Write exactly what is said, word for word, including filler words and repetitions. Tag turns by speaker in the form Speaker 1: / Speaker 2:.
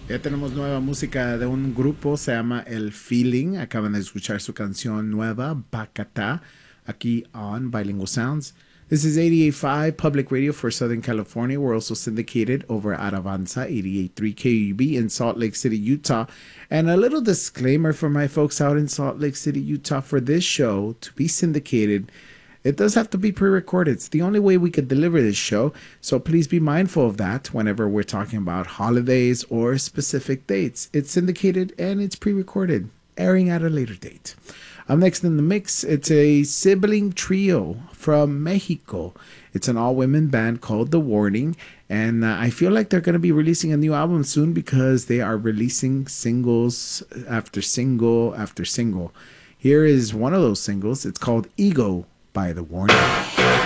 Speaker 1: Ya tenemos nueva música de un grupo, se llama El Feeling. Acaban de escuchar su canción nueva, Bacata, aquí on Bilingual Sounds. This is eighty-eight point five Public Radio for Southern California. We're also syndicated over at Avanza, eighty-eight point three K U B in Salt Lake City, Utah. And a little disclaimer for my folks out in Salt Lake City, Utah, for this show to be syndicated, it does have to be pre-recorded. It's the only way we could deliver this show. So please be mindful of that whenever we're talking about holidays or specific dates. It's syndicated and it's pre-recorded, airing at a later date. Up next in the mix, it's a sibling trio from Mexico. It's an all-women band called The Warning. And uh, I feel like they're going to be releasing a new album soon because they are releasing singles after single after single. Here is one of those singles. It's called Ego by The Warning.